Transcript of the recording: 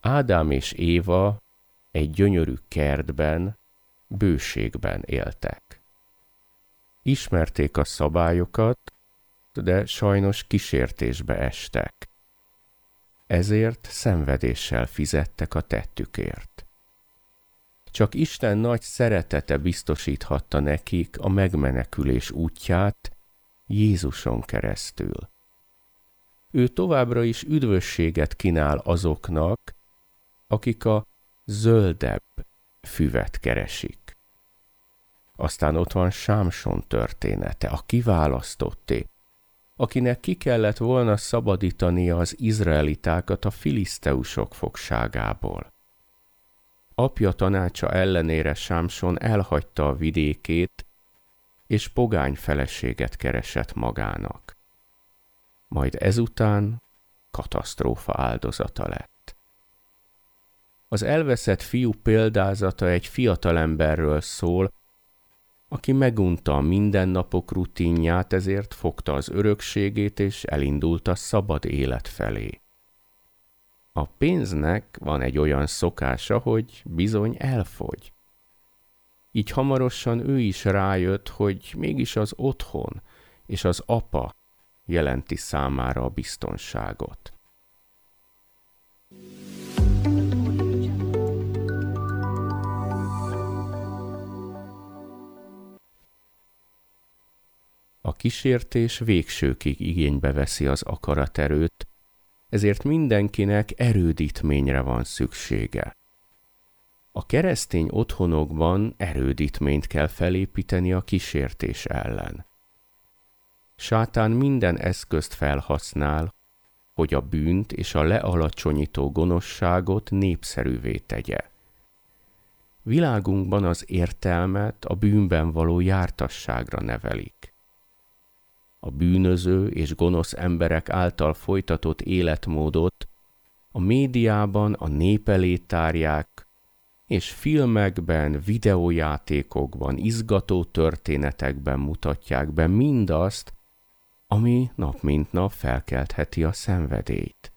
Ádám és Éva egy gyönyörű kertben, bőségben éltek. Ismerték a szabályokat, de sajnos kísértésbe estek. Ezért szenvedéssel fizettek a tettükért. Csak Isten nagy szeretete biztosíthatta nekik a megmenekülés útját Jézuson keresztül. Ő továbbra is üdvösséget kínál azoknak, akik a zöldebb füvet keresik. Aztán ott van Sámson története, a kiválasztotté, akinek ki kellett volna szabadítania az izraelitákat a filiszteusok fogságából. Apja tanácsa ellenére Sámson elhagyta a vidékét, és pogány feleséget keresett magának. Majd ezután katasztrófa áldozata lett. Az elveszett fiú példázata egy fiatalemberről szól, aki megunta a mindennapok rutinját, ezért fogta az örökségét és elindult a szabad élet felé. A pénznek van egy olyan szokása, hogy bizony elfogy. Így hamarosan ő is rájött, hogy mégis az otthon és az apa jelenti számára a biztonságot. A kísértés végsőkig igénybe veszi az akaraterőt, ezért mindenkinek erődítményre van szüksége. A keresztény otthonokban erődítményt kell felépíteni a kísértés ellen. Sátán minden eszközt felhasznál, hogy a bűnt és a lealacsonyító gonoszságot népszerűvé tegye. Világunkban az értelmet a bűnben való jártasságra nevelik. A bűnöző és gonosz emberek által folytatott életmódot a médiában a nép elé tárják, és filmekben, videójátékokban, izgató történetekben mutatják be mindazt, ami nap mint nap felkeltheti a szenvedélyt.